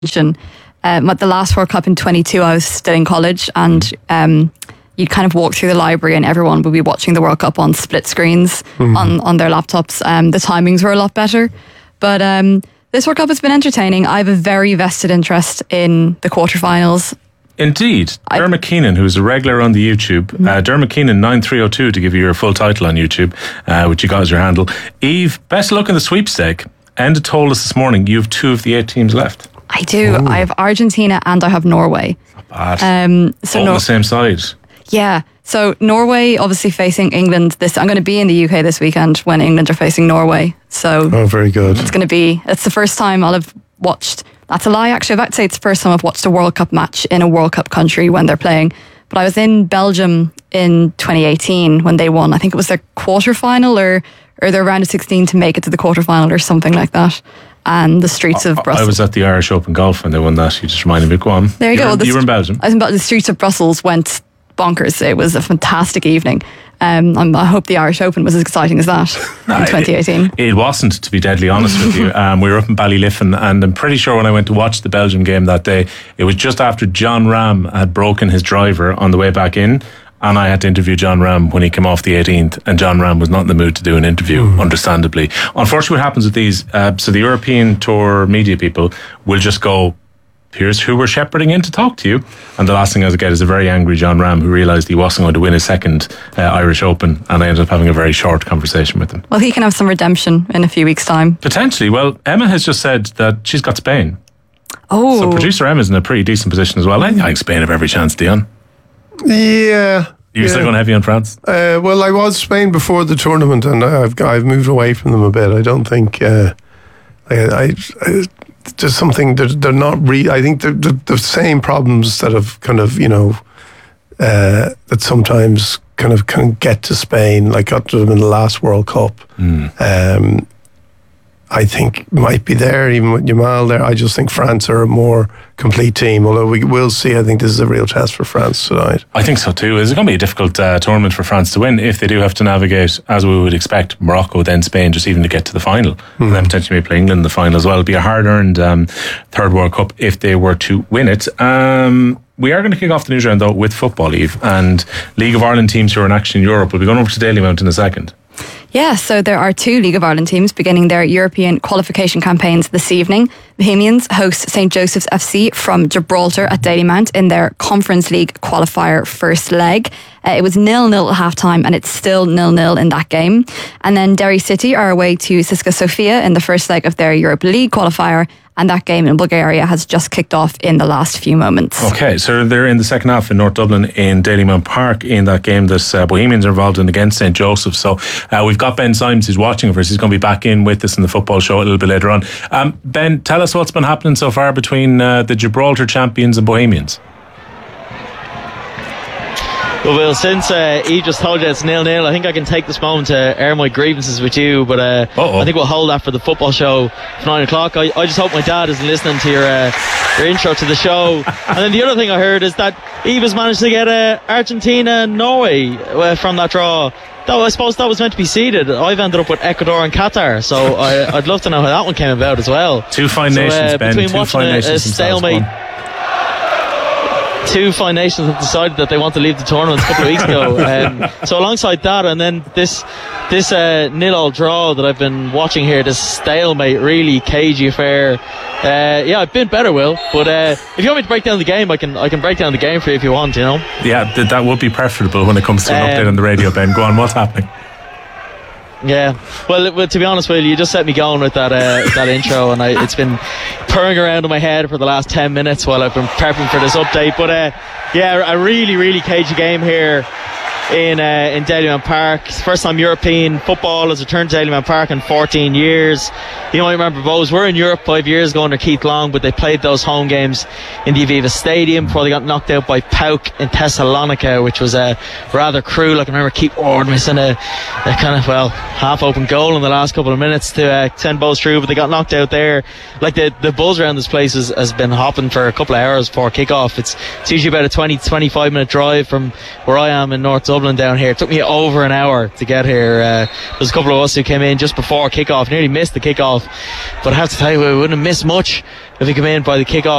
The last World Cup in 22, I was still in college, and you'd kind of walk through the library and everyone would be watching the World Cup on split screens on their laptops. The timings were a lot better. But this World Cup has been entertaining. I have a very vested interest in the quarterfinals. Indeed. Dermot Keenan, who's a regular on the YouTube. Dermot Keenan 9302 to give you your full title on YouTube, which you got as your handle. Eve, best of luck in the sweepstake. Enda told us this morning you have 2 of the 8 teams left. I do. Ooh. I have Argentina and I have Norway. Not bad. All on the same side. Yeah. So Norway obviously facing England. I'm going to be in the UK this weekend when England are facing Norway. So very good. It's the first time I'll have watched. That's a lie, actually. I'd say it's the first time I've watched a World Cup match in a World Cup country when they're playing. But I was in Belgium in 2018 when they won. I think it was their quarterfinal or their round of 16 to make it to the quarterfinal or something like that. And the streets of Brussels. I was at the Irish Open Golf when they won that. You just reminded me. Go on. There you go. You were in Belgium. I was in Belgium. The streets of Brussels went bonkers. It was a fantastic evening. I hope the Irish Open was as exciting as that in 2018. It wasn't, to be deadly honest with you. We were up in Ballyliffin, and I'm pretty sure when I went to watch the Belgium game that day, it was just after John Ram had broken his driver on the way back in, and I had to interview John Ram when he came off the 18th, and John Ram was not in the mood to do an interview, understandably. Unfortunately, what happens with these, so the European Tour media people will just go, here's who we're shepherding in to talk to you. And the last thing I get is a very angry John Ram who realised he wasn't going to win his second Irish Open, and I ended up having a very short conversation with him. Well, he can have some redemption in a few weeks' time. Potentially. Well, Emma has just said that she's got Spain. Oh. So producer Emma's in a pretty decent position as well. I think Spain have every chance, Dion. Yeah. You're still going heavy on France? Well, I was Spain before the tournament, and I've moved away from them a bit. I don't think... there's something they're not I think the same problems that have kind of that sometimes kind of can get to Spain, like got to them in the last World Cup. I think might be there even with Yamal there. I just think France are a more complete team, although we will see. I think this is a real test for France tonight. I think so too. It's going to be a difficult tournament for France to win if they do have to navigate, as we would expect, Morocco, then Spain, just even to get to the final, and then potentially play England in the final as well. It'll be a hard-earned third World Cup if they were to win it. We are going to kick off the news round though with football, Eve, and League of Ireland teams who are in action in Europe. We'll be going over to Dalymount in a second. Yeah, so there are 2 League of Ireland teams beginning their European qualification campaigns this evening. Bohemians host St Joseph's FC from Gibraltar at Dalymount in their Conference League qualifier first leg. It was 0-0 at half-time, and it's still 0-0 in that game. And then Derry City are away to CSKA Sofia in the first leg of their Europa League qualifier, and that game in Bulgaria has just kicked off in the last few moments. Okay, so they're in the second half in North Dublin in Dalymount Park in that game that Bohemians are involved in against St Joseph's. So we've got Ben Symes who's watching for us. He's going to be back in with us in the football show a little bit later on. Ben, tell us what's been happening so far between the Gibraltar champions and Bohemians. Well, since he just told you it's 0-0, I think I can take this moment to air my grievances with you, but I think we'll hold that for the football show for 9 o'clock. I just hope my dad isn't listening to your intro to the show. And then the other thing I heard is that Eve has managed to get Argentina and Norway from that draw. Though I suppose that was meant to be seeded. I've ended up with Ecuador and Qatar, so I'd love to know how that one came about as well. 2 fine nations, Ben. Between 2 watching fine nations a stalemate. 2 fine nations have decided that they want to leave the tournament a couple of weeks ago. So alongside that, and then this 0-0 draw that I've been watching here, this stalemate, really cagey affair. I've been better, Will. But if you want me to break down the game, I can break down the game for you if you want. Yeah, that would be preferable when it comes to an update on the radio, Ben. Go on, what's happening? Yeah, well, to be honest, Will, you just set me going with that intro, and it's been purring around in my head for the last 10 minutes while I've been prepping for this update. But a really, really cagey game here in Dalymount Park. It's the first time European football has returned to Dalymount Park in 14 years. You might remember, Bose, we're in Europe 5 years ago under Keith Long, but they played those home games in the Aviva Stadium before they got knocked out by PAOK in Thessalonica, which was rather cruel. I can remember Keith Ward missing a kind of, half-open goal in the last couple of minutes to send Bose through, but they got knocked out there. Like, the buzz around this place has been hopping for a couple of hours before kick-off. It's usually about a 20-25 minute drive from where I am in North Dublin down here. It took me over an hour to get here. There's a couple of us who came in just before kickoff, nearly missed the kickoff, but I have to tell you, we wouldn't have missed much if we came in by the kickoff.